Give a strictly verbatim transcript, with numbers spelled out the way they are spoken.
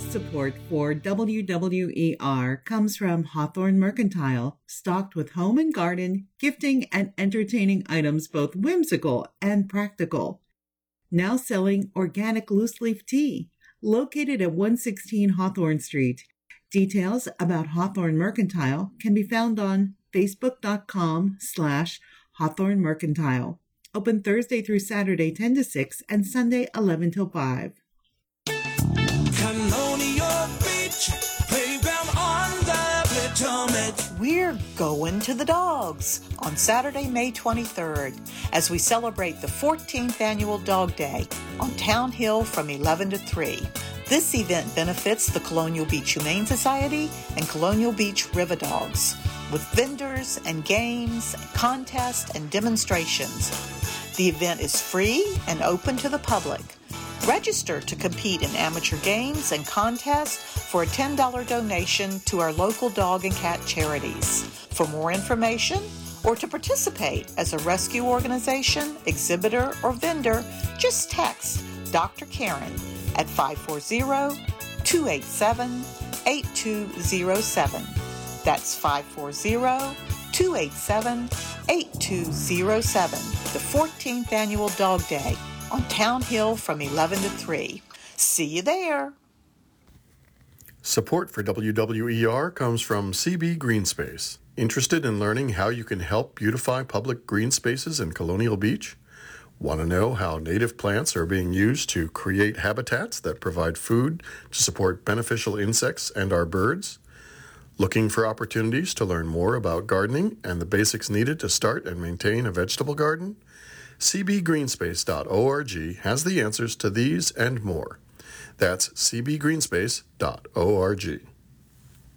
Support for W W E R comes from Hawthorne Mercantile, stocked with home and garden, gifting, and entertaining items both whimsical and practical. Now selling organic loose-leaf tea, located at one sixteen Hawthorne Street. Details about Hawthorne Mercantile can be found on facebook.com slash Hawthorne Mercantile. Open Thursday through Saturday ten to six and Sunday eleven till five. Colonial Beach, playground on the Potomac. We're going to the dogs on Saturday, May twenty-third, as we celebrate the fourteenth Annual Dog Day on Town Hill from eleven to three. This event benefits the Colonial Beach Humane Society and Colonial Beach River Dogs, with vendors and games, contests, and demonstrations. The event is free and open to the public. Register to compete in amateur games and contests for a ten dollars donation to our local dog and cat charities. For more information or to participate as a rescue organization, exhibitor, or vendor, just text Doctor Karen at five four zero, two eight seven, eight two zero seven. That's five four zero, two eight seven, eight two zero seven. The fourteenth Annual Dog Day on Town Hill from eleven to three. See you there. Support for W W E R comes from C B Greenspace. Interested in learning how you can help beautify public green spaces in Colonial Beach? Want to know how native plants are being used to create habitats that provide food to support beneficial insects and our birds? Looking for opportunities to learn more about gardening and the basics needed to start and maintain a vegetable garden? c b greenspace dot org has the answers to these and more. That's c b greenspace dot org.